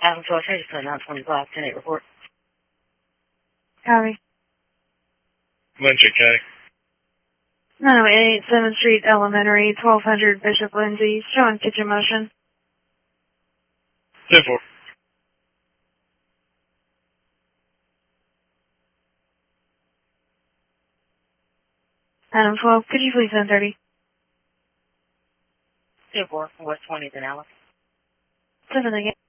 Adam 12, I just put 925, 10-8 report. Copy. Lindsay County. 908 7th Street Elementary, 1200 Bishop Lindsay, showing kitchen motion. 10-4. Adam 12, could you please send 30? 10-4, West 20th and Alice. 7 again.